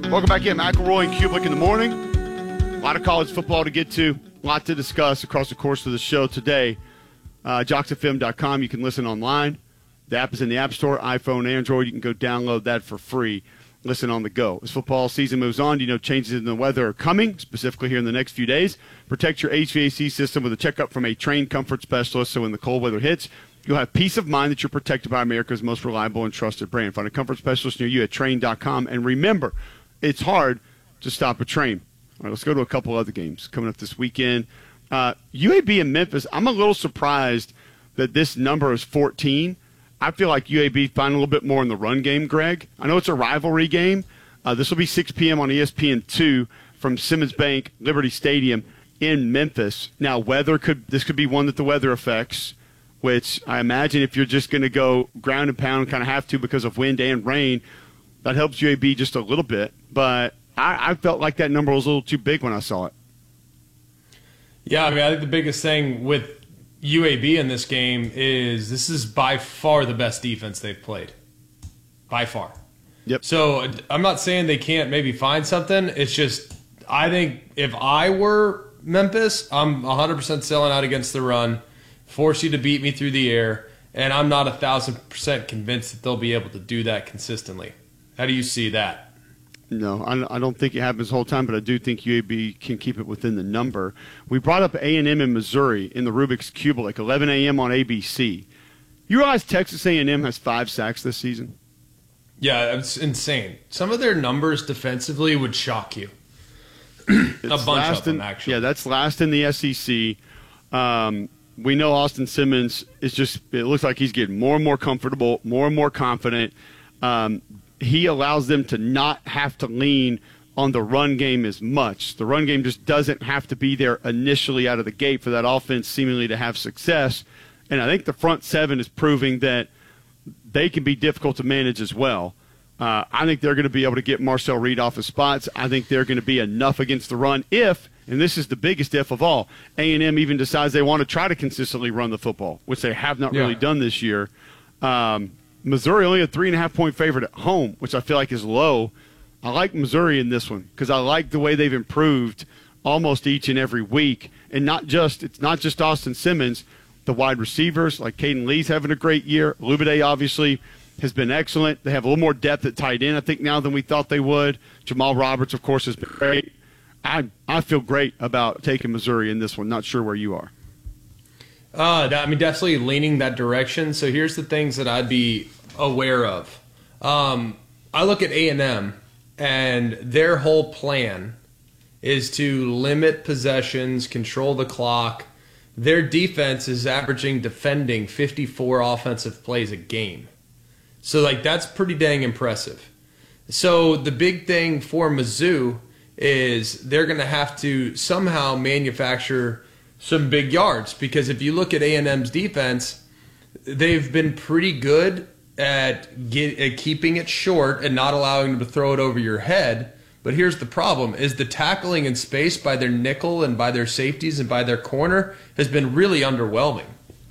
Welcome back in. McElroy and Kublik in the morning. A lot of college football to get to, a lot to discuss across the course of the show today. JocksFM.com. You can listen online. The app is in the App Store, iPhone, Android. You can go download that for free. Listen on the go. As football season moves on, changes in the weather are coming, specifically here in the next few days. Protect your HVAC system with a checkup from a trained comfort specialist so when the cold weather hits, you'll have peace of mind that you're protected by America's most reliable and trusted brand. Find a comfort specialist near you at Trane.com. And remember, it's hard to stop a train. All right, let's go to a couple other games coming up this weekend. UAB and Memphis, I'm a little surprised that this number is 14. I feel like UAB find a little bit more in the run game, Greg. I know it's a rivalry game. This will be 6 p.m. on ESPN2 from Simmons Bank, Liberty Stadium in Memphis. Now, this could be one that the weather affects, which I imagine if you're just going to go ground and pound, kind of have to because of wind and rain, that helps UAB just a little bit. But I felt like that number was a little too big when I saw it. Yeah, I think the biggest thing with UAB in this game is this is by far the best defense they've played. By far. Yep. So I'm not saying they can't maybe find something. It's just I think if I were Memphis, I'm 100% selling out against the run, force you to beat me through the air, and I'm not 1,000% convinced that they'll be able to do that consistently. How do you see that? No, I don't think it happens the whole time, but I do think UAB can keep it within the number. We brought up A&M in Missouri in the Rubik's Cube, like 11 a.m. on ABC. You realize Texas A&M has 5 sacks this season? Yeah, it's insane. Some of their numbers defensively would shock you. A bunch of them, actually. Yeah, that's last in the SEC. We know Austin Simmons it looks like he's getting more and more comfortable, more and more confident. He allows them to not have to lean on the run game as much. The run game just doesn't have to be there initially out of the gate for that offense seemingly to have success. And I think the front seven is proving that they can be difficult to manage as well. I think they're going to be able to get Marcel Reed off his spots. I think they're going to be enough against the run if, and this is the biggest if of all, A&M even decides they want to try to consistently run the football, which they have not really done this year. Missouri only a 3.5-point favorite at home, which I feel like is low. I like Missouri in this one because I like the way they've improved almost each and every week. And it's not just Austin Simmons. The wide receivers, like Caden Lee's having a great year. Olubade obviously has been excellent. They have a little more depth at tight end, I think, now than we thought they would. Jamal Roberts, of course, has been great. I feel great about taking Missouri in this one. Not sure where you are. Definitely leaning that direction. So here's the things that I'd be aware of. I look at A&M, and their whole plan is to limit possessions, control the clock. Their defense is averaging defending 54 offensive plays a game. So, that's pretty dang impressive. So the big thing for Mizzou is they're going to have to somehow manufacture some big yards, because if you look at A&M's defense, they've been pretty good at keeping it short and not allowing them to throw it over your head. But here's the problem, is the tackling in space by their nickel and by their safeties and by their corner has been really underwhelming.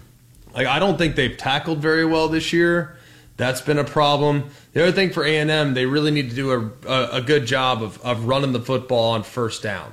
I don't think they've tackled very well this year. That's been a problem. The other thing for A&M, they really need to do a good job of running the football on first down.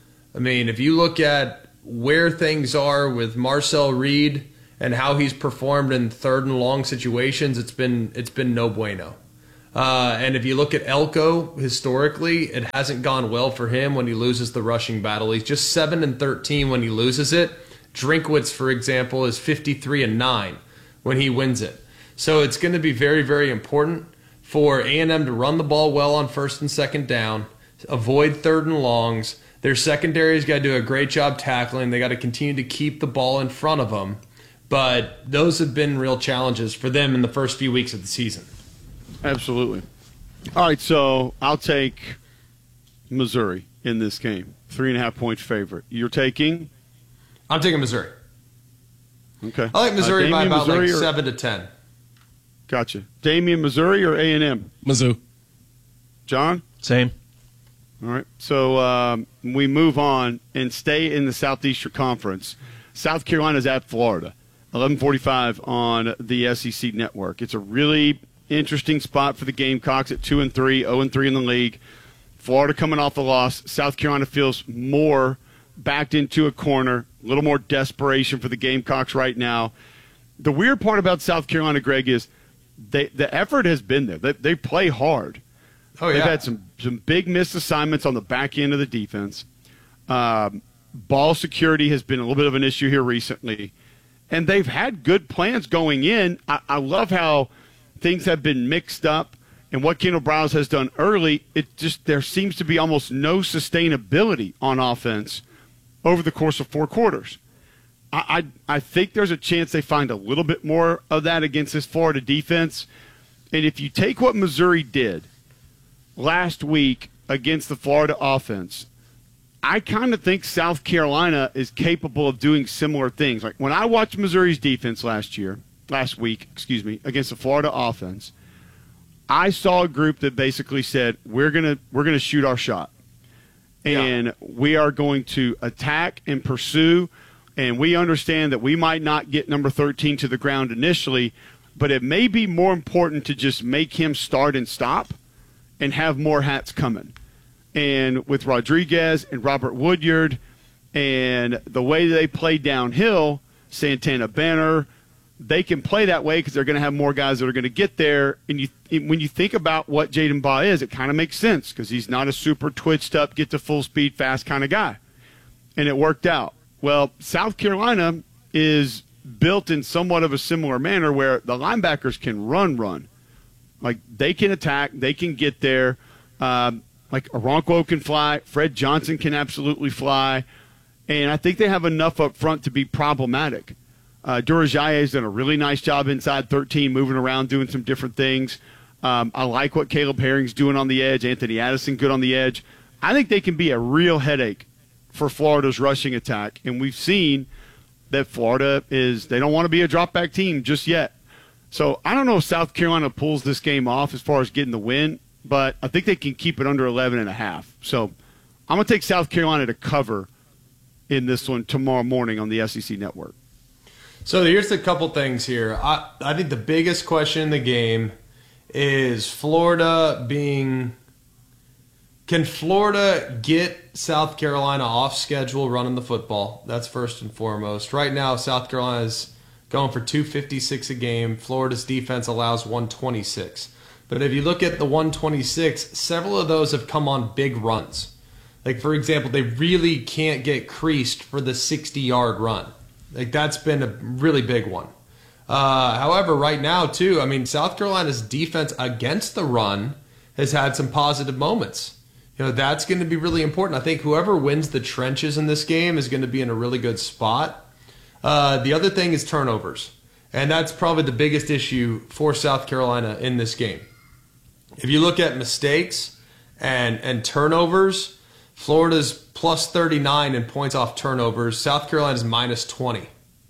If you look at where things are with Marcel Reed and how he's performed in third and long situations, it's been no bueno. And if you look at Elko historically, it hasn't gone well for him when he loses the rushing battle. He's just 7-13 when he loses it. Drinkwitz, for example, is 53-9 when he wins it. So it's going to be very, very important for A&M to run the ball well on first and second down, avoid third and longs. Their secondary's got to do a great job tackling. They got to continue to keep the ball in front of them. But those have been real challenges for them in the first few weeks of the season. Absolutely. All right, so I'll take Missouri in this game. 3.5-point favorite. You're taking? I'm taking Missouri. Okay. I like Missouri by about Missouri 7-10. Gotcha. Damian, Missouri or A&M? Mizzou. John? Same. All right. So we move on and stay in the Southeastern Conference. South Carolina's at Florida. 11:45 on the SEC Network. It's a really interesting spot for the Gamecocks at 2-3, 0-3 in the league. Florida coming off a loss. South Carolina feels more backed into a corner, a little more desperation for the Gamecocks right now. The weird part about South Carolina, Greg, is the effort has been there. They play hard. Oh, yeah. They've had some big missed assignments on the back end of the defense. Ball security has been a little bit of an issue here recently. And they've had good plans going in. I love how things have been mixed up. And what Kendall Briles has done early, there seems to be almost no sustainability on offense over the course of 4 quarters. I think there's a chance they find a little bit more of that against this Florida defense. And if you take what Missouri did last week against the Florida offense, I kind of think South Carolina is capable of doing similar things. Like when I watched Missouri's defense last week, against the Florida offense, I saw a group that basically said, we're gonna shoot our shot. And we are going to attack and pursue, and we understand that we might not get number 13 to the ground initially, but it may be more important to just make him start and stop and have more hats coming. And with Rodriguez and Robert Woodyard and the way they play downhill, Santana Banner, they can play that way because they're going to have more guys that are going to get there. And when you think about what Jaden Baugh is, it kind of makes sense because he's not a super twitched up, get to full speed, fast kind of guy. And it worked out. Well, South Carolina is built in somewhat of a similar manner where the linebackers can run. Like they can attack, they can get there. Like Oronquo can fly, Fred Johnson can absolutely fly, and I think they have enough up front to be problematic. Durajaye has done a really nice job inside 13, moving around, doing some different things. I like what Caleb Herring's doing on the edge. Anthony Addison good on the edge. I think they can be a real headache for Florida's rushing attack, and we've seen that Florida they don't want to be a drop-back team just yet. So I don't know if South Carolina pulls this game off as far as getting the win, but I think they can keep it under 11.5. So I'm going to take South Carolina to cover in this one tomorrow morning on the SEC Network. So here's a couple things here. I think the biggest question in the game is can Florida get South Carolina off schedule running the football? That's first and foremost. Right now, South Carolina is going for 256 a game. Florida's defense allows 126. But if you look at the 126, several of those have come on big runs. Like, for example, they really can't get creased for the 60-yard run. Like, that's been a really big one. However, right now, too, I mean, South Carolina's defense against the run has had some positive moments. That's going to be really important. I think whoever wins the trenches in this game is going to be in a really good spot. The other thing is turnovers. And that's probably the biggest issue for South Carolina in this game. If you look at mistakes and turnovers, Florida's plus 39 in points off turnovers. South Carolina's minus 20.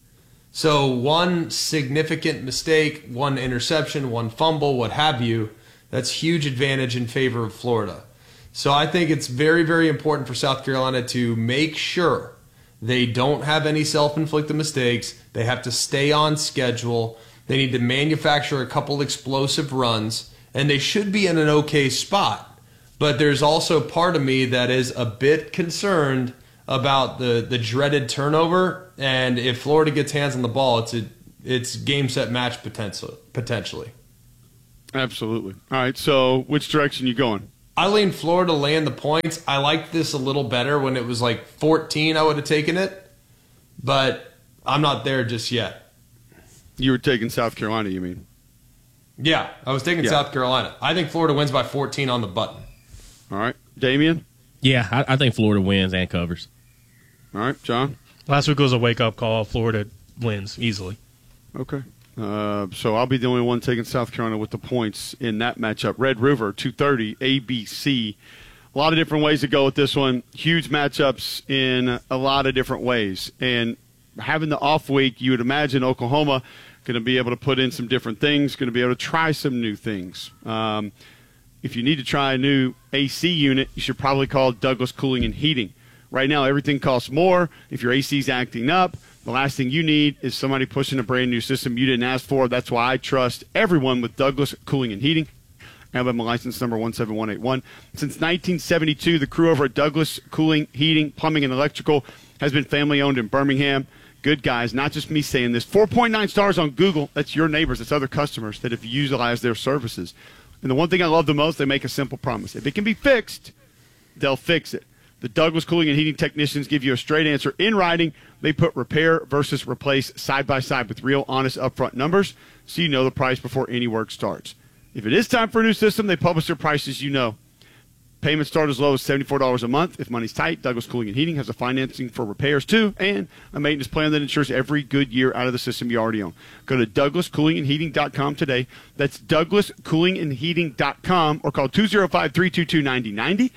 So one significant mistake, one interception, one fumble, what have you, that's huge advantage in favor of Florida. So I think it's very, very important for South Carolina to make sure they don't have any self-inflicted mistakes. They have to stay on schedule. They need to manufacture a couple explosive runs, and they should be in an okay spot. But there's also part of me that is a bit concerned about the dreaded turnover, and if Florida gets hands on the ball, it's game, set, match potentially. Absolutely. All right, so which direction you going? I lean Florida to land the points. I liked this a little better when it was like 14. I would have taken it, but I'm not there just yet. You were taking South Carolina, you mean? Yeah, I was taking South Carolina. I think Florida wins by 14 on the button. All right. Damian? Yeah, I think Florida wins and covers. All right. John? Last week was a wake-up call. Florida wins easily. Okay. So I'll be the only one taking South Carolina with the points in that matchup. Red River, 2:30, ABC. A lot of different ways to go with this one. Huge matchups in a lot of different ways. And having the off week, you would imagine Oklahoma going to be able to put in some different things, going to be able to try some new things. If you need to try a new AC unit, you should probably call Douglas Cooling and Heating. Right now, everything costs more. If your AC is acting up, the last thing you need is somebody pushing a brand new system you didn't ask for. That's why I trust everyone with Douglas Cooling and Heating. Alabama license number 17181. Since 1972, the crew over at Douglas Cooling, Heating, Plumbing, and Electrical has been family-owned in Birmingham. Good guys, not just me saying this. 4.9 stars on Google. That's your neighbors. That's other customers that have utilized their services. And the one thing I love the most, they make a simple promise. If it can be fixed, they'll fix it. The Douglas Cooling and Heating technicians give you a straight answer in writing. They put repair versus replace side by side with real, honest, upfront numbers so you know the price before any work starts. If it is time for a new system, they publish their prices, you know. Payments start as low as $74 a month. If money's tight, Douglas Cooling and Heating has a financing for repairs too and a maintenance plan that ensures every good year out of the system you already own. Go to DouglasCoolingandHeating.com today. That's DouglasCoolingandHeating.com or call 205-322-9090.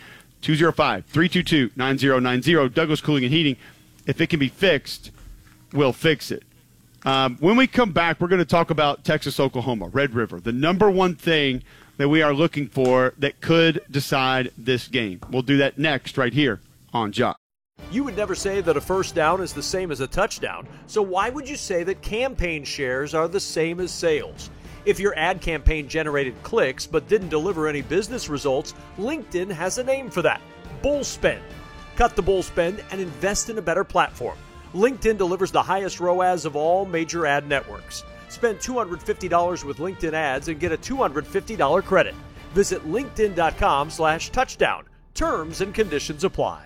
205-322-9090. Douglas Cooling and Heating. If it can be fixed, we'll fix it. When we come back, we're going to talk about Texas, Oklahoma, Red River, the number one thing that we are looking for that could decide this game. We'll do that next right here on Jock. You would never say that a first down is the same as a touchdown, so why would you say that campaign shares are the same as sales? If your ad campaign generated clicks but didn't deliver any business results, LinkedIn has a name for that: bull spend. Cut the bull spend and invest in a better platform. LinkedIn delivers the highest ROAS of all major ad networks. Spend $250 with LinkedIn ads and get a $250 credit. Visit linkedin.com/touchdown. Terms and conditions apply.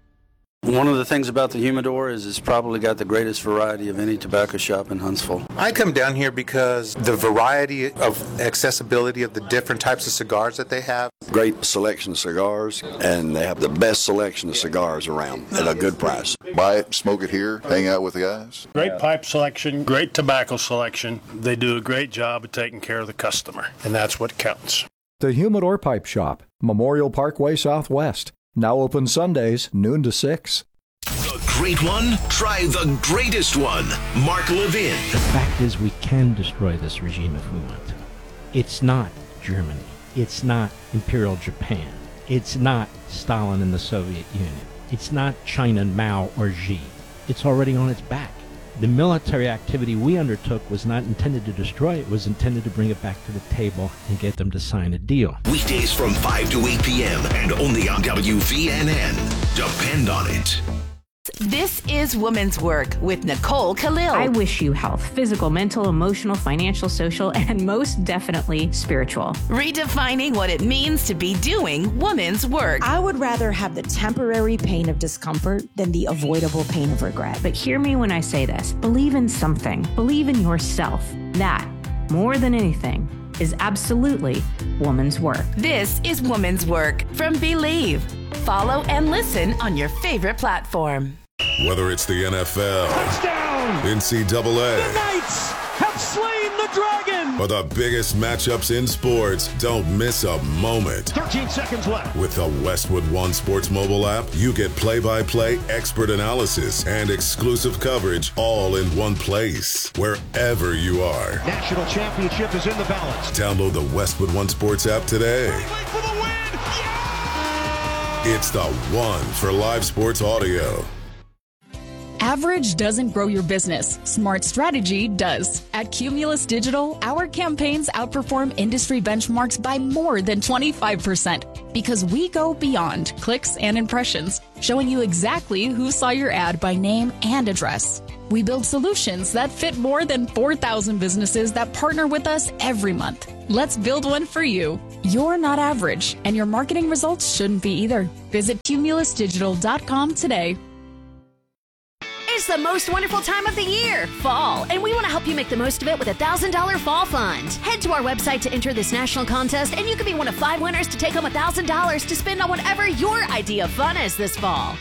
One of the things about the Humidor is it's probably got the greatest variety of any tobacco shop in Huntsville. I come down here because the variety of accessibility of the different types of cigars that they have. Great selection of cigars, and they have the best selection of cigars around at a good price. Buy it, smoke it here, hang out with the guys. Great pipe selection, great tobacco selection. They do a great job of taking care of the customer, and that's what counts. The Humidor Pipe Shop, Memorial Parkway Southwest. Now open Sundays, noon to 6. The great one? Try the greatest one. Mark Levin. The fact is we can destroy this regime if we want to. It's not Germany. It's not Imperial Japan. It's not Stalin and the Soviet Union. It's not China, Mao, or Xi. It's already on its back. The military activity we undertook was not intended to destroy it. It was intended to bring it back to the table and get them to sign a deal. Weekdays from 5 to 8 p.m. and only on WVNN. Depend on it. This is Women's Work with Nicole Khalil. I wish you health, physical, mental, emotional, financial, social, and most definitely spiritual. Redefining what it means to be doing women's work. I would rather have the temporary pain of discomfort than the avoidable pain of regret. But hear me when I say this. Believe in something. Believe in yourself. That, more than anything, is absolutely woman's work. This is Woman's Work from Believe. Follow and listen on your favorite platform. Whether it's the NFL, touchdown, NCAA, the Knights have slain the dragon, or the biggest matchups in sports, don't miss a moment. 13 seconds left. With the Westwood One Sports mobile app, you get play-by-play, expert analysis, and exclusive coverage all in one place, wherever you are. National championship is in the balance. Download the Westwood One Sports app today. Wait for the win! Yeah! It's the one for live sports audio. Average doesn't grow your business. Smart strategy does. At Cumulus Digital, our campaigns outperform industry benchmarks by more than 25% because we go beyond clicks and impressions, showing you exactly who saw your ad by name and address. We build solutions that fit more than 4,000 businesses that partner with us every month. Let's build one for you. You're not average, and your marketing results shouldn't be either. Visit cumulusdigital.com today. It's the most wonderful time of the year, fall, and we want to help you make the most of it with a $1,000 fall fund. Head to our website to enter this national contest, and you could be one of 5 winners to take home $1,000 to spend on whatever your idea of fun is this fall.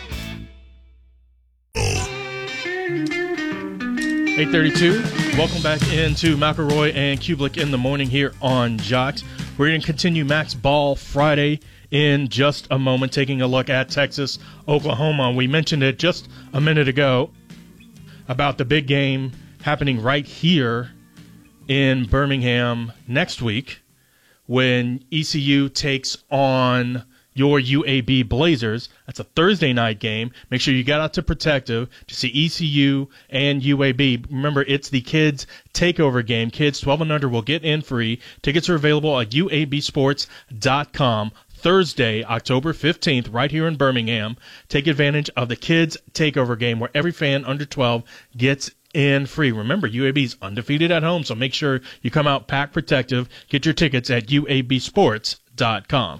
8:32. Welcome back into McElroy and Kublik in the morning here on Jocks. We're going to continue Max Ball Friday in just a moment, taking a look at Texas, Oklahoma. We mentioned it just a minute ago about the big game happening right here in Birmingham next week when ECU takes on your UAB Blazers. That's a Thursday night game. Make sure you get out to Protective to see ECU and UAB. Remember, it's the kids takeover game. Kids 12 and under will get in free. Tickets are available at uabsports.com. Thursday, October 15th, right here in Birmingham. Take advantage of the kids takeover game where every fan under 12 gets in free. Remember, UAB's undefeated at home, so make sure you come out packed Protective. Get your tickets at uabsports.com.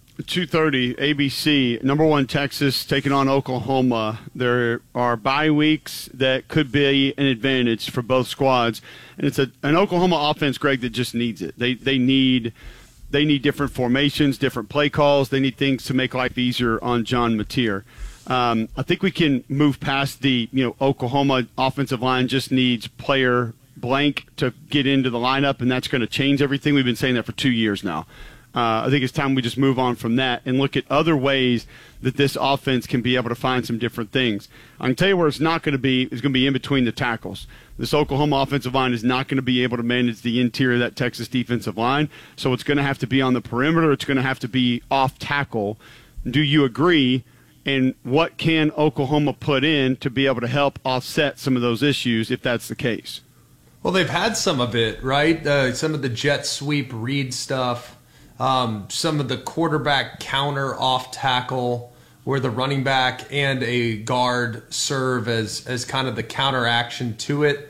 2:30 ABC, number one Texas taking on Oklahoma. There are bye weeks that could be an advantage for both squads, and it's an Oklahoma offense, Greg, that just needs it. They need different formations, different play calls. They need things to make life easier on John Mateer. I think we can move past the Oklahoma offensive line just needs player blank to get into the lineup, and that's going to change everything. We've been saying that for 2 years now. I think it's time we just move on from that and look at other ways that this offense can be able to find some different things. I can tell you where it's not going to be. It's going to be in between the tackles. This Oklahoma offensive line is not going to be able to manage the interior of that Texas defensive line, so it's going to have to be on the perimeter. It's going to have to be off tackle. Do you agree? And what can Oklahoma put in to be able to help offset some of those issues if that's the case? Well, they've had some of it, right? Some of the jet sweep read stuff. Some of the quarterback counter off tackle where the running back and a guard serve as kind of the counteraction to it.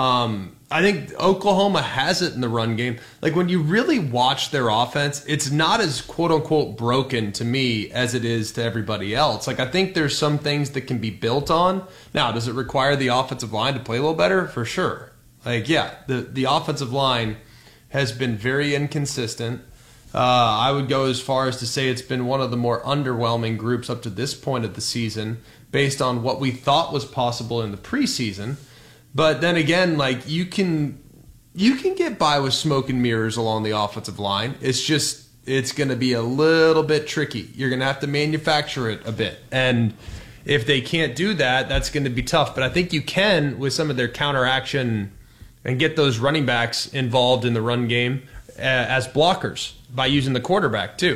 I think Oklahoma has it in the run game. Like when you really watch their offense, it's not as quote unquote broken to me as it is to everybody else. Like I think there's some things that can be built on. Now, does it require the offensive line to play a little better? For sure. Like, yeah, the offensive line has been very inconsistent. I would go as far as to say it's been one of the more underwhelming groups up to this point of the season based on what we thought was possible in the preseason. But then again, like you can get by with smoke and mirrors along the offensive line. It's going to be a little bit tricky. You're going to have to manufacture it a bit. And if they can't do that, that's going to be tough. But I think you can with some of their counteraction and get those running backs involved in the run game as blockers by using the quarterback too.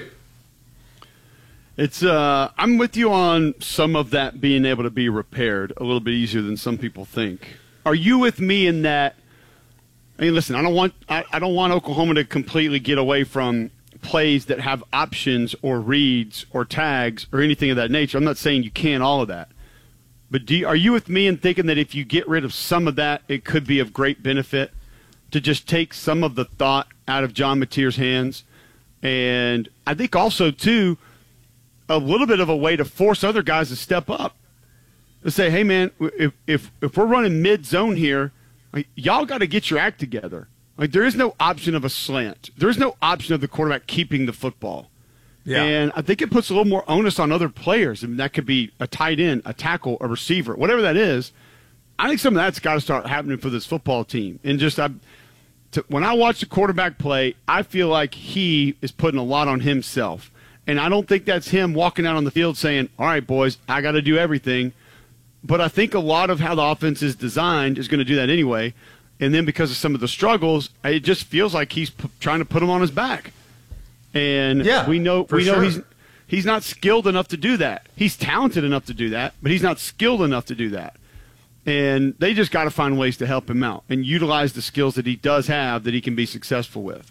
It's I'm with you on some of that being able to be repaired a little bit easier than some people think. Are you with me in that? I mean, listen, I don't want Oklahoma to completely get away from plays that have options or reads or tags or anything of that nature. I'm not saying you can all of that. But are you with me in thinking that if you get rid of some of that, it could be of great benefit to just take some of the thought out of John Mateer's hands? And I think also, too, a little bit of a way to force other guys to step up. To say, hey, man, if we're running mid-zone here, like, y'all got to get your act together. Like, there is no option of a slant. There is no option of the quarterback keeping the football. Yeah. And I think it puts a little more onus on other players. I mean, that could be a tight end, a tackle, a receiver, whatever that is. I think some of that's got to start happening for this football team. And just when I watch the quarterback play, I feel like he is putting a lot on himself. And I don't think that's him walking out on the field saying, all right, boys, I got to do everything. But I think a lot of how the offense is designed is going to do that anyway. And then because of some of the struggles, it just feels like he's trying to put him on his back. And yeah, we know he's not skilled enough to do that. He's talented enough to do that, but he's not skilled enough to do that. And they just got to find ways to help him out and utilize the skills that he does have that he can be successful with.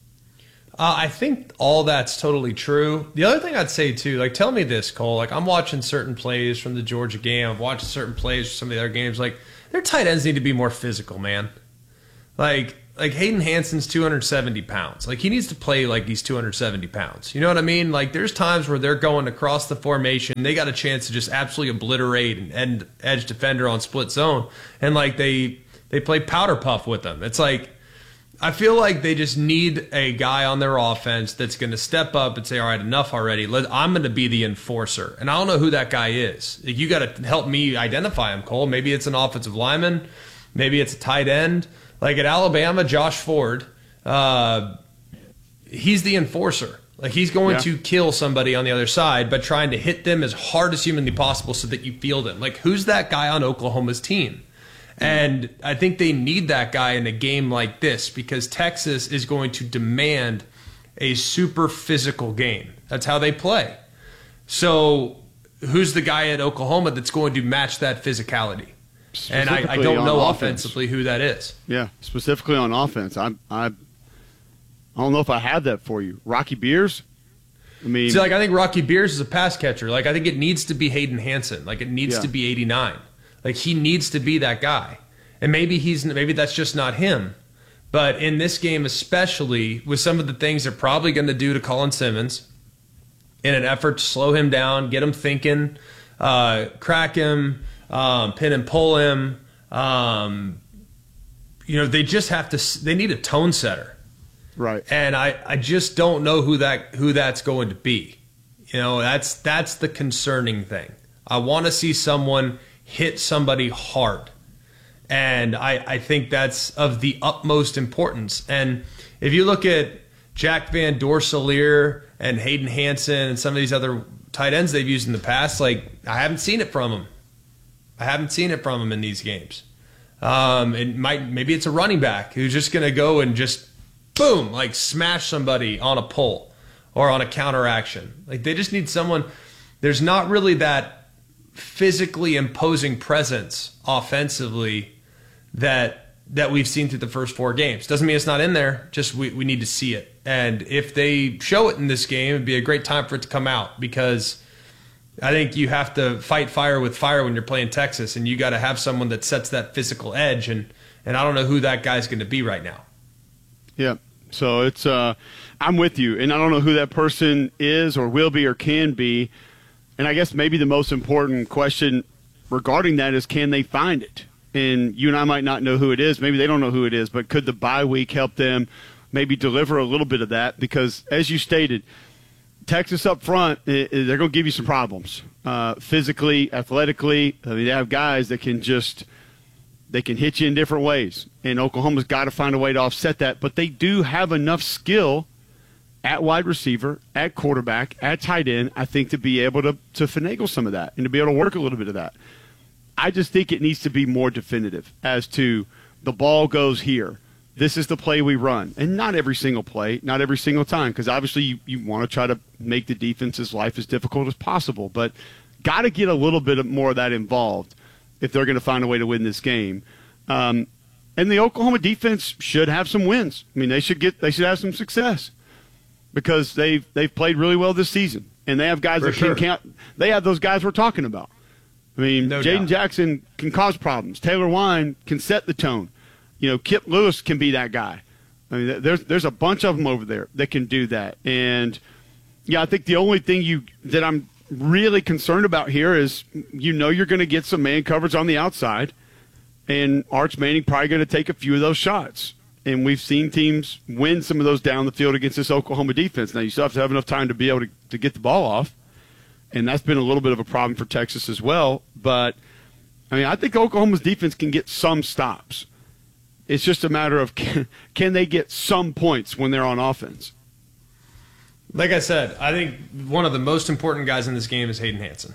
I think all that's totally true. The other thing I'd say, too, like, tell me this, Cole. Like, I'm watching certain plays from the Georgia game. I'm watching certain plays from some of the other games. Like, their tight ends need to be more physical, man. Like Hayden Hanson's 270 pounds. Like, he needs to play like he's 270 pounds. You know what I mean? Like, there's times where they're going across the formation. They got a chance to just absolutely obliterate an end edge defender on split zone. And, like, they play powder puff with them. It's like, I feel like they just need a guy on their offense that's going to step up and say, all right, enough already. I'm going to be the enforcer. And I don't know who that guy is. You got to help me identify him, Cole. Maybe it's an offensive lineman. Maybe it's a tight end. Like at Alabama, Josh Ford, he's the enforcer. Like he's going to kill somebody on the other side by trying to hit them as hard as humanly possible so that you field him. Like who's that guy on Oklahoma's team? And I think they need that guy in a game like this because Texas is going to demand a super physical game. That's how they play. So who's the guy at Oklahoma that's going to match that physicality? And I don't know offensively who that is. Yeah, specifically on offense. I don't know if I have that for you. Rocky Beers? I mean, see, I think Rocky Beers is a pass catcher. I think it needs to be Hayden Hansen. It needs to be 89. He needs to be that guy. And maybe that's just not him. But in this game, especially with some of the things they're probably going to do to Colin Simmons in an effort to slow him down, get him thinking, crack him, pin and pull him. They just have to. They need a tone setter, right? And I just don't know who that's going to be. That's the concerning thing. I want to see someone hit somebody hard, and I think that's of the utmost importance. And if you look at Jack Van Dorsalier and Hayden Hansen and some of these other tight ends they've used in the past, I haven't seen it from them. I haven't seen it from him in these games. Maybe it's a running back who's just going to go and just boom, smash somebody on a pull or on a counteraction. They just need someone. There's not really that physically imposing presence offensively that we've seen through the first 4 games. Doesn't mean it's not in there. Just we need to see it. And if they show it in this game, it'd be a great time for it to come out, because I think you have to fight fire with fire when you're playing Texas, and you got to have someone that sets that physical edge, and I don't know who that guy's going to be right now. Yeah, so it's I'm with you, and I don't know who that person is or will be or can be, and I guess maybe the most important question regarding that is, can they find it? And you and I might not know who it is. Maybe they don't know who it is, but could the bye week help them maybe deliver a little bit of that? Because as you stated, Texas up front, they're going to give you some problems physically, athletically. I mean, they have guys that can hit you in different ways, and Oklahoma's got to find a way to offset that. But they do have enough skill at wide receiver, at quarterback, at tight end, I think, to be able to finagle some of that and to be able to work a little bit of that. I just think it needs to be more definitive as to the ball goes here. This is the play we run. And not every single play, not every single time, because obviously you want to try to make the defense's life as difficult as possible. But got to get a little bit more of that involved if they're going to find a way to win this game. And the Oklahoma defense should have some wins. I mean, they should have some success, because they've played really well this season. And they have guys can count. They have those guys we're talking about. I mean, Jaden Jackson can cause problems. Taylor Wine can set the tone. Kip Lewis can be that guy. I mean, there's a bunch of them over there that can do that. And, I think the only thing that I'm really concerned about here is, you're going to get some man coverage on the outside, and Arch Manning probably going to take a few of those shots. And we've seen teams win some of those down the field against this Oklahoma defense. Now, you still have to have enough time to be able to get the ball off, and that's been a little bit of a problem for Texas as well. But, I think Oklahoma's defense can get some stops. It's just a matter of can they get some points when they're on offense. Like I said, I think one of the most important guys in this game is Hayden Hansen.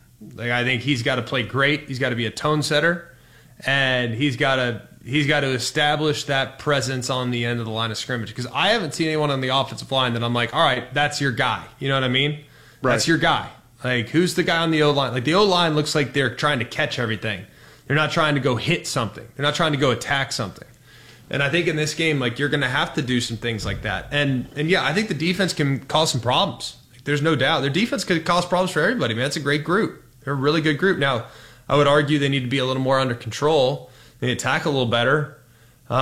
I think he's got to play great. He's got to be a tone setter, and he's got to establish that presence on the end of the line of scrimmage. Because I haven't seen anyone on the offensive line that I'm like, all right, that's your guy. You know what I mean? Right. That's your guy. Who's the guy on the O-line? The O-line looks like they're trying to catch everything. They're not trying to go hit something. They're not trying to go attack something. And I think in this game, you're going to have to do some things like that. And yeah, I think the defense can cause some problems. There's no doubt. Their defense could cause problems for everybody, man. It's a great group. They're a really good group. Now, I would argue they need to be a little more under control. They need to tackle a little better. But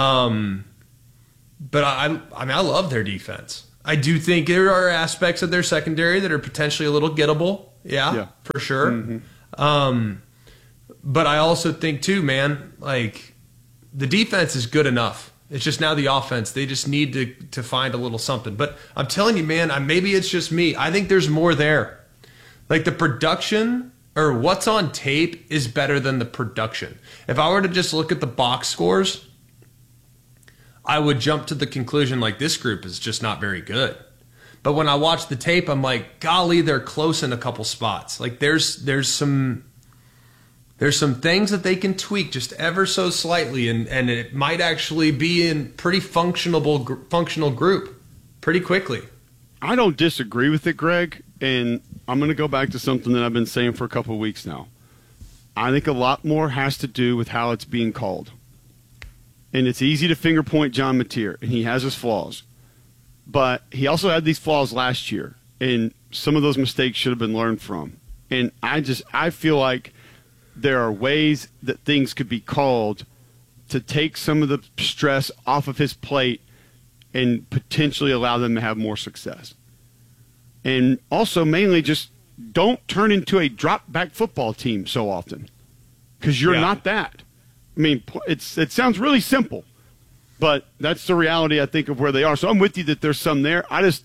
I love their defense. I do think there are aspects of their secondary that are potentially a little gettable. Yeah. For sure. Mm-hmm. But I also think, too, man, the defense is good enough. It's just now the offense. They just need to find a little something. But I'm telling you, man, maybe it's just me. I think there's more there. The production or what's on tape is better than the production. If I were to just look at the box scores, I would jump to the conclusion this group is just not very good. But when I watch the tape, I'm like, golly, they're close in a couple spots. There's some things that they can tweak just ever so slightly, and it might actually be in pretty functional group. pretty quickly. I don't disagree with it, Greg, and I'm going to go back to something that I've been saying for a couple of weeks now. I think a lot more has to do with how it's being called. And it's easy to finger point John Mateer, and he has his flaws. But he also had these flaws last year, and some of those mistakes should have been learned from. And I feel like there are ways that things could be called to take some of the stress off of his plate and potentially allow them to have more success. And also mainly just don't turn into a drop-back football team so often, because you're not that. I mean, it sounds really simple, but that's the reality, I think, of where they are. So I'm with you that there's some there.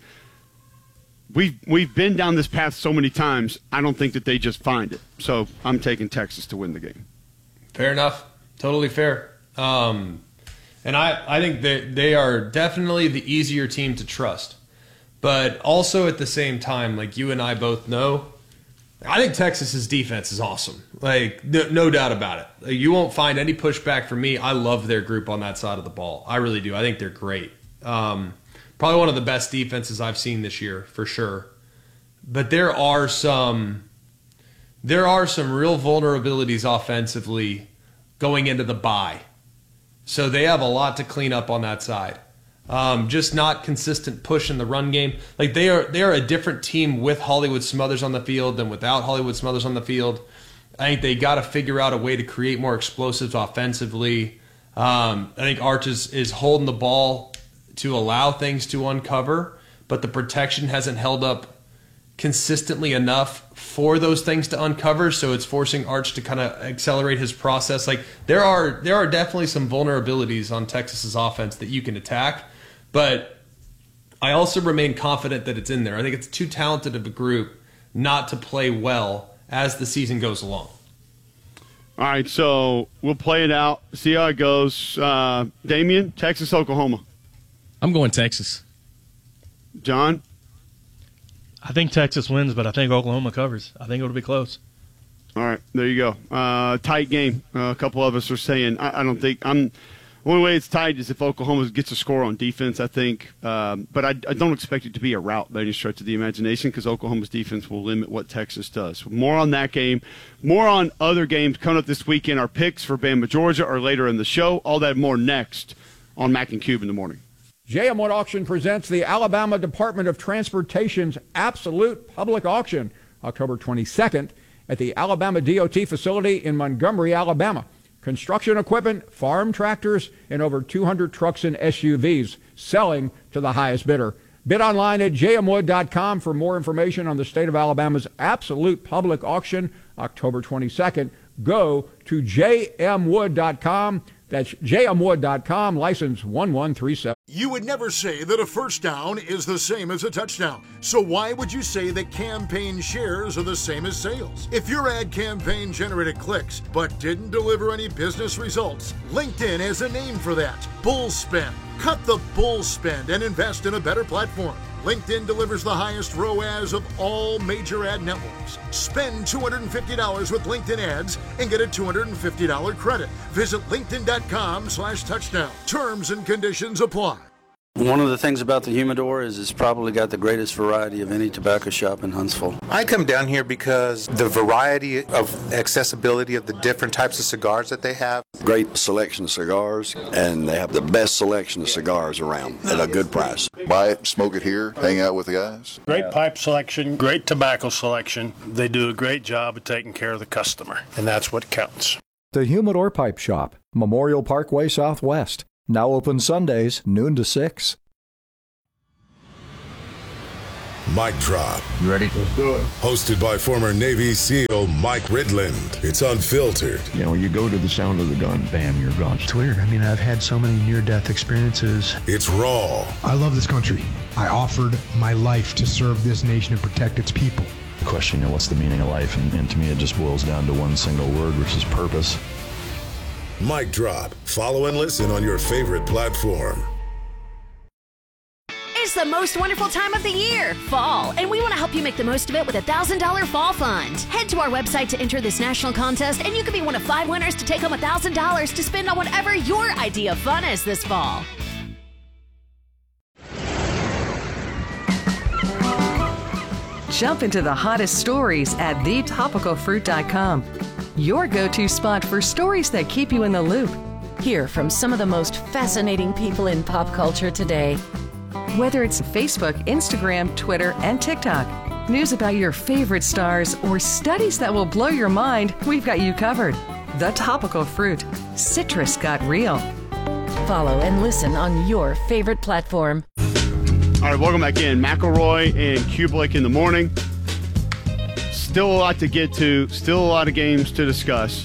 We've been down this path so many times, I don't think that they just find it. So I'm taking Texas to win the game. Fair enough. Totally fair. And I think that they are definitely the easier team to trust. But also at the same time, like you and I both know, I think Texas's defense is awesome. Like, no doubt about it. Like, you won't find any pushback from me. I love their group on that side of the ball. I really do. I think they're great. Probably one of the best defenses I've seen this year, for sure. But there are some real vulnerabilities offensively going into the bye. So they have a lot to clean up on that side. Just not consistent push in the run game. Like they are a different team with Hollywood Smothers on the field than without Hollywood Smothers on the field. I think they got to figure out a way to create more explosives offensively. I think Arch is holding the ball to allow things to uncover, but the protection hasn't held up consistently enough for those things to uncover, so it's forcing Arch to kind of accelerate his process. Like there are definitely some vulnerabilities on Texas's offense that you can attack, but I also remain confident that it's in there. I think it's too talented of a group not to play well as the season goes along. All right, so we'll play it out, see how it goes. Damian, Texas, Oklahoma. I'm going Texas. John? I think Texas wins, but I think Oklahoma covers. I think it'll be close. All right, there you go. Tight game. A couple of us are saying I don't think the only way it's tight is if Oklahoma gets a score on defense, I think. But I don't expect it to be a rout by any stretch of the imagination, because Oklahoma's defense will limit what Texas does. More on that game. More on other games coming up this weekend. Our picks for Bama, Georgia are later in the show. All that more next on Mac and Cube in the morning. JM Wood Auction presents the Alabama Department of Transportation's Absolute Public Auction, October 22nd at the Alabama DOT facility in Montgomery, Alabama. Construction equipment, farm tractors, and over 200 trucks and SUVs selling to the highest bidder. Bid online at jmwood.com for more information on the state of Alabama's Absolute Public Auction, October 22nd. Go to jmwood.com. That's jmwood.com, license 1137. You would never say that a first down is the same as a touchdown. So why would you say that campaign shares are the same as sales? If your ad campaign generated clicks but didn't deliver any business results, LinkedIn has a name for that: bull spend. Cut the bull spend and invest in a better platform. LinkedIn delivers the highest ROAS of all major ad networks. Spend $250 with LinkedIn ads and get a $250 credit. Visit linkedin.com/touchdown. Terms and conditions apply. One of the things about the Humidor is it's probably got the greatest variety of any tobacco shop in Huntsville. I come down here because the variety of accessibility of the different types of cigars that they have. Great selection of cigars, and they have the best selection of cigars around at a good price. Buy it, smoke it here, hang out with the guys. Great pipe selection, great tobacco selection. They do a great job of taking care of the customer, and that's what counts. The Humidor Pipe Shop, Memorial Parkway Southwest. Now open Sundays, noon to 6. Mic Drop. You ready? Let's do it. Hosted by former Navy SEAL Mike Ridland. It's unfiltered. You know, you go to the sound of the gun, bam, you're gone. It's weird. I mean, I've had so many near-death experiences. It's raw. I love this country. I offered my life to serve this nation and protect its people. Question, you know, what's the meaning of life? And to me, it just boils down to one single word, which is purpose. Mic Drop. Follow and listen on your favorite platform. It's the most wonderful time of the year, fall, and we want to help you make the most of it with a $1,000 fall fund. Head to our website to enter this national contest, and you could be one of 5 winners to take home $1,000 to spend on whatever your idea of fun is this fall. Jump into the hottest stories at thetopicalfruit.com. Your go-to spot for stories that keep you in the loop. Hear from some of the most fascinating people in pop culture today. Whether it's Facebook, Instagram, Twitter, and TikTok, news about your favorite stars, or studies that will blow your mind, we've got you covered. The Topical Fruit. Citrus got real. Follow and listen on your favorite platform. All right, welcome back in. McElroy and Kublik in the morning. Still a lot to get to. Still a lot of games to discuss.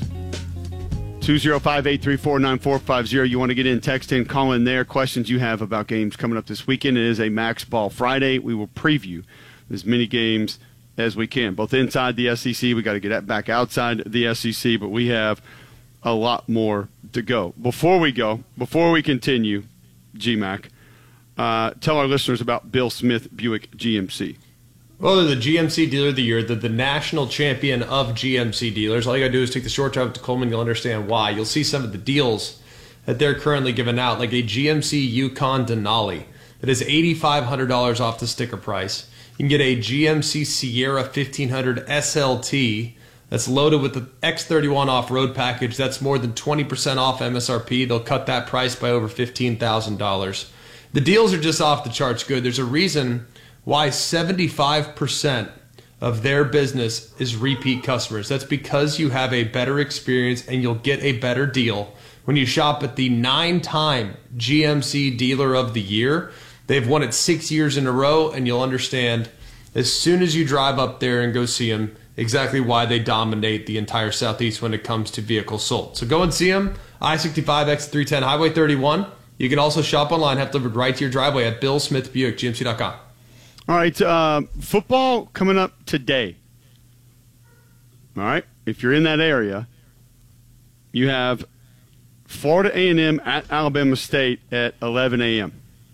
205-834-9450. You want to get in, text in, call in there. Questions you have about games coming up this weekend. It is a Max Ball Friday. We will preview as many games as we can, both inside the SEC. We got to get that back outside the SEC, but we have a lot more to go. Before we continue, GMAC, tell our listeners about Bill Smith Buick GMC. Well, they're the GMC Dealer of the Year. They're the national champion of GMC dealers. All you got to do is take the short drive to Coleman. You'll understand why. You'll see some of the deals that they're currently giving out, like a GMC Yukon Denali that is $8,500 off the sticker price. You can get a GMC Sierra 1500 SLT that's loaded with the X31 off-road package. That's more than 20% off MSRP. They'll cut that price by over $15,000. The deals are just off the charts good. There's a reason why 75% of their business is repeat customers. That's because you have a better experience and you'll get a better deal when you shop at the 9-time GMC Dealer of the Year. They've won it 6 years in a row, and you'll understand as soon as you drive up there and go see them exactly why they dominate the entire Southeast when it comes to vehicles sold. So go and see them. I-65, exit 310, Highway 31. You can also shop online, have delivered right to your driveway at BillSmithBuickGMC.com. All right, football coming up today. All right, if you're in that area, you have Florida A&M at Alabama State at 11 a.m.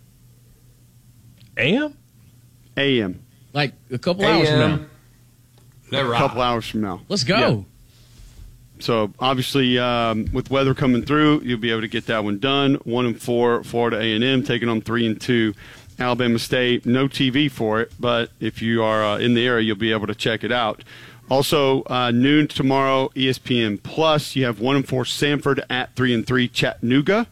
A.m.? A.m. Like a couple hours from now. A couple hours from now. Let's go. Yeah. So, obviously, with weather coming through, you'll be able to get that one done. 1-4, Florida A&M taking on 3-2, Alabama State. No TV for it, but if you are in the area, you'll be able to check it out. Also, noon tomorrow, ESPN Plus. You have 1-4, Samford at 3-3, Chattanooga.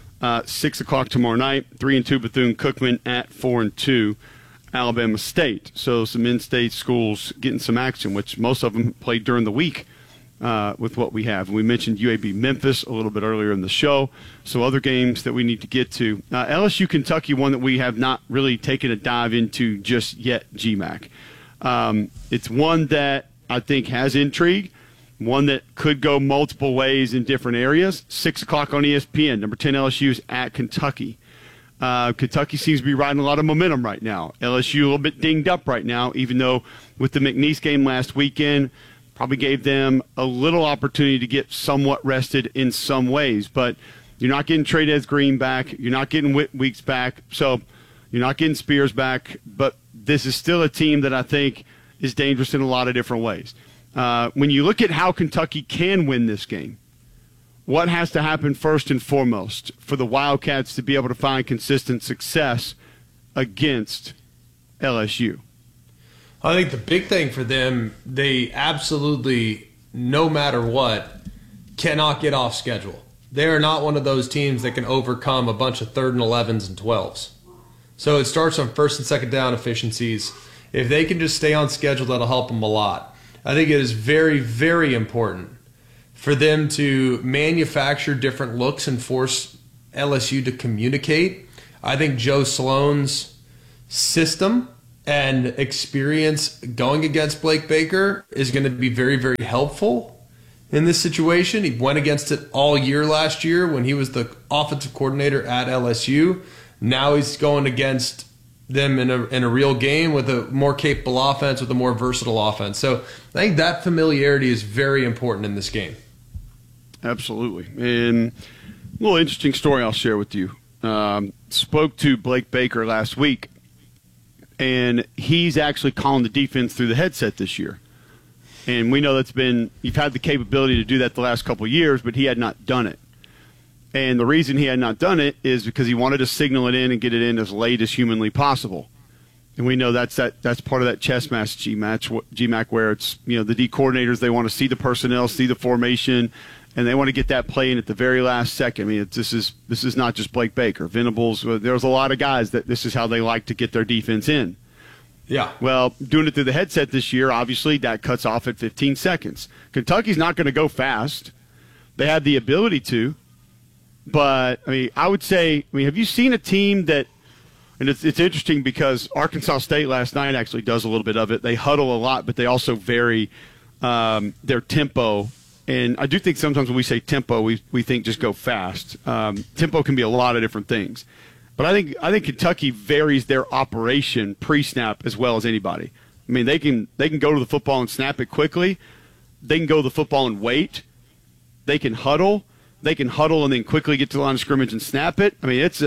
6 o'clock tomorrow night, 3-2, Bethune-Cookman at 4-2, Alabama State. So some in-state schools getting some action, which most of them played during the week with what we have. And we mentioned UAB Memphis a little bit earlier in the show. So other games that we need to get to. LSU Kentucky, one that we have not really taken a dive into just yet, GMAC. It's one that I think has intrigue. One that could go multiple ways in different areas. 6 o'clock on ESPN. Number 10 LSU is at Kentucky. Kentucky seems to be riding a lot of momentum right now. LSU a little bit dinged up right now, even though with the McNeese game last weekend, probably gave them a little opportunity to get somewhat rested in some ways. But you're not getting Trey Green back. You're not getting Weeks back. So you're not getting Spears back. But this is still a team that I think is dangerous in a lot of different ways. When you look at how Kentucky can win this game, what has to happen first and foremost for the Wildcats to be able to find consistent success against LSU? I think the big thing for them, they absolutely, no matter what, cannot get off schedule. They are not one of those teams that can overcome a bunch of 3rd and 11s and 12s. So it starts on first and second down efficiencies. If they can just stay on schedule, that'll help them a lot. I think it is very, very important for them to manufacture different looks and force LSU to communicate. I think Joe Sloan's system and experience going against Blake Baker is going to be very, very helpful in this situation. He went against it all year last year when he was the offensive coordinator at LSU. Now he's going against them in a real game with a more capable offense, with a more versatile offense. So I think that familiarity is very important in this game. Absolutely. And a little interesting story I'll share with you. Spoke to Blake Baker last week, and he's actually calling the defense through the headset this year. And we know you've had the capability to do that the last couple of years, but he had not done it. And the reason he had not done it is because he wanted to signal it in and get it in as late as humanly possible. And we know that's part of that chess match, GMAC, where it's, the D coordinators, they want to see the personnel, see the formation, and they want to get that play in at the very last second. I mean, this is not just Blake Baker. Venables, there's a lot of guys that this is how they like to get their defense in. Yeah. Well, doing it through the headset this year, obviously, that cuts off at 15 seconds. Kentucky's not going to go fast. They have the ability to. But, I would say, have you seen a team that – and it's interesting because Arkansas State last night actually does a little bit of it. They huddle a lot, but they also vary their tempo. And I do think sometimes when we say tempo, we think just go fast. Tempo can be a lot of different things. But I think Kentucky varies their operation pre-snap as well as anybody. I mean, they can go to the football and snap it quickly. They can go to the football and wait. They can huddle. They can huddle and then quickly get to the line of scrimmage and snap it. I mean, it's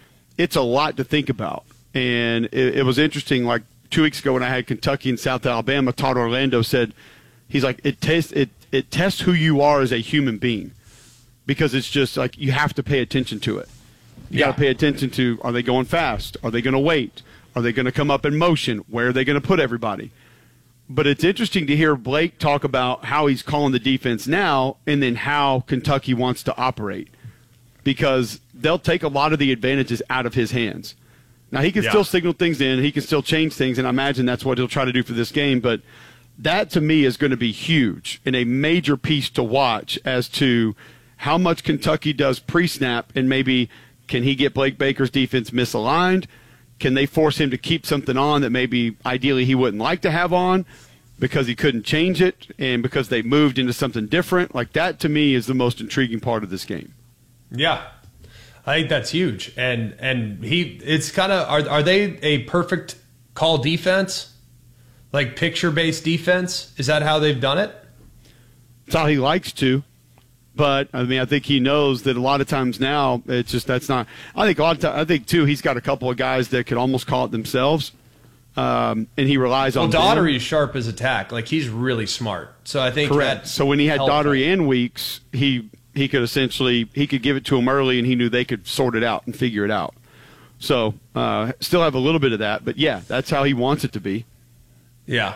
a lot to think about. And it was interesting, like 2 weeks ago when I had Kentucky and South Alabama, Todd Orlando said, he's like, it tests who you are as a human being, because it's just like you have to pay attention to it. You got to pay attention to, are they going fast? Are they going to wait? Are they going to come up in motion? Where are they going to put everybody? But it's interesting to hear Blake talk about how he's calling the defense now and then how Kentucky wants to operate, because they'll take a lot of the advantages out of his hands. Now, he can still signal things in. He can still change things, and I imagine that's what he'll try to do for this game. But that, to me, is going to be huge and a major piece to watch as to how much Kentucky does pre-snap, and maybe can he get Blake Baker's defense misaligned? Can they force him to keep something on that maybe ideally he wouldn't like to have on because he couldn't change it and because they moved into something different? Like, that, to me, is the most intriguing part of this game. Yeah. I think that's huge. And it's kind of, are they a perfect call defense? Like picture-based defense? Is that how they've done it? It's how he likes to. But, I think he knows that a lot of times now, it's just that's not – I think, too, he's got a couple of guys that could almost call it themselves, and he relies on them. Well, Daugherty is sharp as a tack. Like, he's really smart. So I think correct. So when he had Daugherty and Weeks, he could essentially – he could give it to him early, and he knew they could sort it out and figure it out. So still have a little bit of that. But, yeah, that's how he wants it to be. Yeah.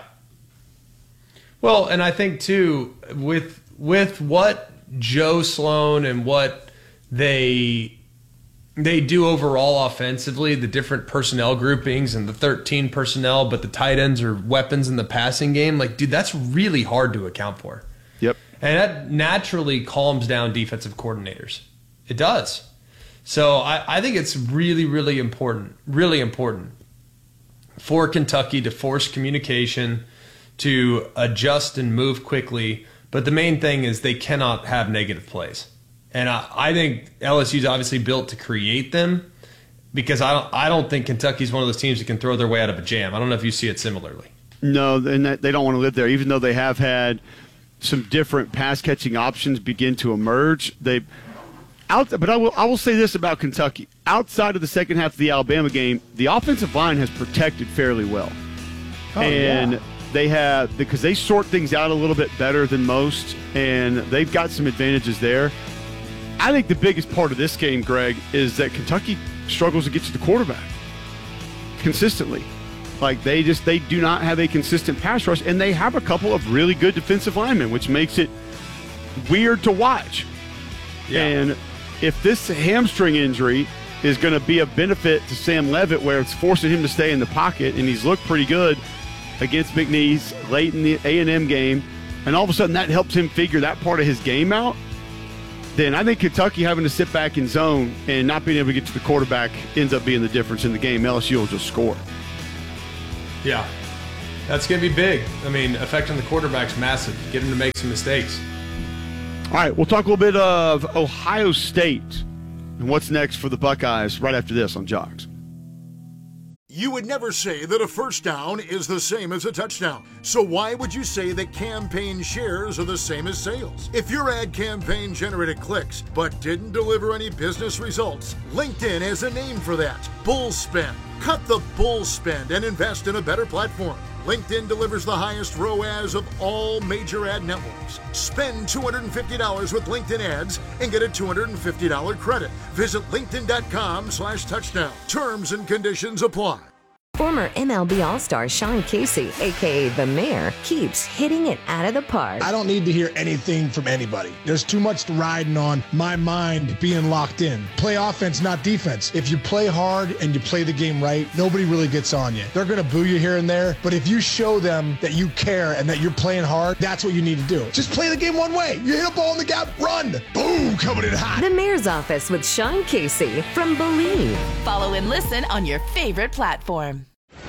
Well, and I think, too, with what – Joe Sloan and what they do overall offensively, the different personnel groupings and the 13 personnel, but the tight ends are weapons in the passing game. Like, dude, that's really hard to account for. Yep. And that naturally calms down defensive coordinators. It does. So I think it's really, really important for Kentucky to force communication, to adjust and move quickly. But the main thing is they cannot have negative plays. And I think LSU's obviously built to create them, because I don't think Kentucky's one of those teams that can throw their way out of a jam. I don't know if you see it similarly. No, and they don't want to live there, even though they have had some different pass-catching options begin to emerge. But I will say this about Kentucky. Outside of the second half of the Alabama game, the offensive line has protected fairly well. They have, because they sort things out a little bit better than most, and they've got some advantages there. I think the biggest part of this game, Greg, is that Kentucky struggles to get to the quarterback consistently. Like, they do not have a consistent pass rush, and they have a couple of really good defensive linemen, which makes it weird to watch. Yeah. And if this hamstring injury is going to be a benefit to Sam Leavitt, where it's forcing him to stay in the pocket, and he's looked pretty good against McNeese late in the A&M game, and all of a sudden that helps him figure that part of his game out, then I think Kentucky having to sit back in zone and not being able to get to the quarterback ends up being the difference in the game. LSU will just score. Yeah, that's going to be big. I mean, affecting the quarterback's massive. Get him to make some mistakes. All right, we'll talk a little bit of Ohio State and what's next for the Buckeyes right after this on Jocks. You would never say that a first down is the same as a touchdown. So why would you say that campaign shares are the same as sales? If your ad campaign generated clicks but didn't deliver any business results, LinkedIn has a name for that: bull spend. Cut the bull spend and invest in a better platform. LinkedIn delivers the highest ROAS of all major ad networks. Spend $250 with LinkedIn ads and get a $250 credit. Visit linkedin.com/touchdown. Terms and conditions apply. Former MLB All-Star Sean Casey, a.k.a. The Mayor, keeps hitting it out of the park. I don't need to hear anything from anybody. There's too much riding on my mind being locked in. Play offense, not defense. If you play hard and you play the game right, nobody really gets on you. They're going to boo you here and there, but if you show them that you care and that you're playing hard, that's what you need to do. Just play the game one way. You hit a ball in the gap, run. Boom, coming in hot. The Mayor's Office with Sean Casey from Believe. Follow and listen on your favorite platform.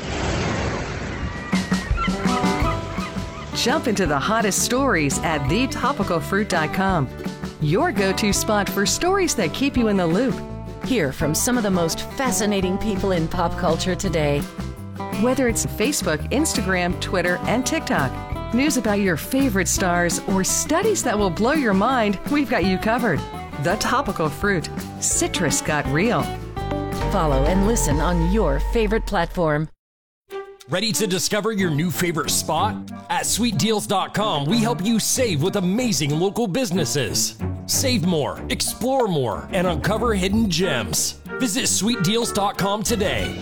Jump into the hottest stories at thetopicalfruit.com. Your go-to spot for stories that keep you in the loop. Hear from some of the most fascinating people in pop culture today. Whether it's Facebook, Instagram, Twitter, and TikTok, news about your favorite stars, or studies that will blow your mind, we've got you covered. The Topical Fruit. Citrus got real. Follow and listen on your favorite platform. Ready to discover your new favorite spot? At sweetdeals.com, we help you save with amazing local businesses. Save more, explore more, and uncover hidden gems. Visit sweetdeals.com today.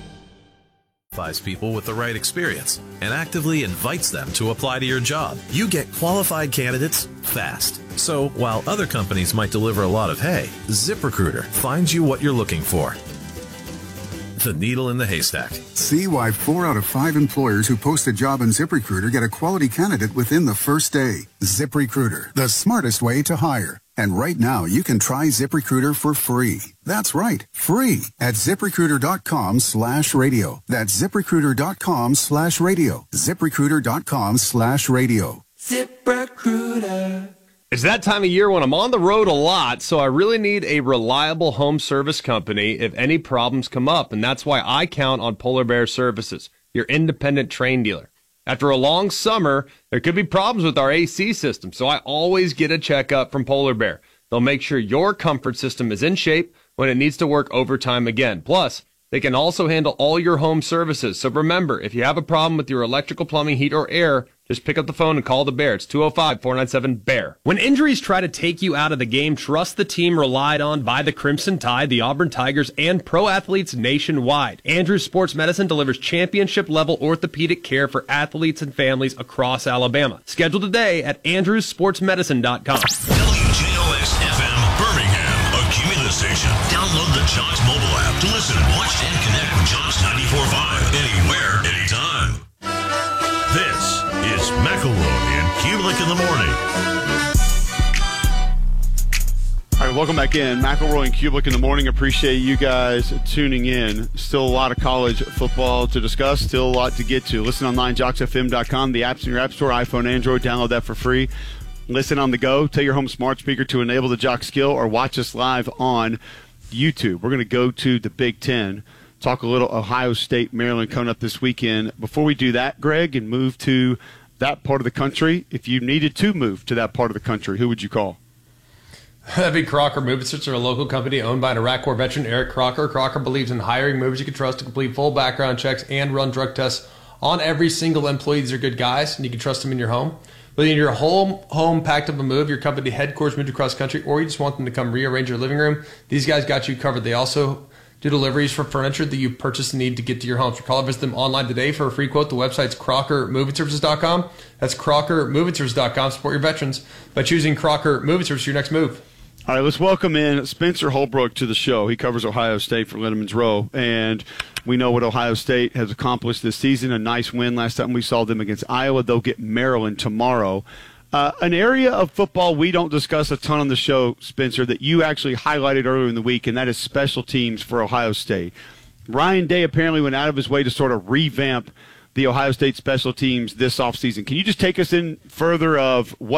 Qualifies people with the right experience and actively invites them to apply to your job. You get qualified candidates fast. So while other companies might deliver a lot of hay, ZipRecruiter finds you what you're looking for. The needle in the haystack. See why 4 out of 5 employers who post a job on ZipRecruiter get a quality candidate within the first day. ZipRecruiter, the smartest way to hire. And right now, you can try ZipRecruiter for free. That's right, free at ZipRecruiter.com/radio. That's ZipRecruiter.com/radio. ZipRecruiter.com/radio. ZipRecruiter. It's that time of year when I'm on the road a lot, so I really need a reliable home service company if any problems come up, and that's why I count on Polar Bear Services, your independent train dealer. After a long summer, there could be problems with our AC system, so I always get a checkup from Polar Bear. They'll make sure your comfort system is in shape when it needs to work overtime again. Plus, they can also handle all your home services. So remember, if you have a problem with your electrical, plumbing, heat, or air, just pick up the phone and call the Bear. It's 205-497-BEAR. When injuries try to take you out of the game, trust the team relied on by the Crimson Tide, the Auburn Tigers, and pro athletes nationwide. Andrews Sports Medicine delivers championship-level orthopedic care for athletes and families across Alabama. Schedule today at andrewsportsmedicine.com. WJOX-FM, Birmingham, a Cumulus station. Download the Jocks mobile app to listen, watch, and connect with Jocks 94.5 anywhere, anytime. This is McElroy and Kubelik in the morning. All right, welcome back in. McElroy and Kubelik in the morning. Appreciate you guys tuning in. Still a lot of college football to discuss. Still a lot to get to. Listen online, JocksFM.com. The app's in your app store, iPhone, Android. Download that for free. Listen on the go. Tell your home smart speaker to enable the Jock skill, or watch us live on YouTube. We're going to go to the Big Ten. Talk a little Ohio State, Maryland coming up this weekend. Before we do that, Greg, and move to that part of the country, if you needed to move to that part of the country, who would you call? That'd be Crocker Movers. They're a local company owned by an Iraq War veteran, Eric Crocker. Crocker believes in hiring movers you can trust to complete full background checks and run drug tests on every single employee. These are good guys, and you can trust them in your home. Whether you're a home packed up a move, your company headquarters moved across country, or you just want them to come rearrange your living room, these guys got you covered. They also do deliveries for furniture that you purchase and need to get to your home. So call or visit them online today for a free quote. The website's CrockerMovingServices.com. That's CrockerMovingServices.com. Support your veterans by choosing Crocker Moving Service for your next move. All right, let's welcome in Spencer Holbrook to the show. He covers Ohio State for Lindeman's Row, and we know what Ohio State has accomplished this season. A nice win last time we saw them against Iowa. They'll get Maryland tomorrow. An area of football we don't discuss a ton on the show, Spencer, that you actually highlighted earlier in the week, and that is special teams for Ohio State. Ryan Day apparently went out of his way to sort of revamp the Ohio State special teams this offseason. Can you just take us in further of what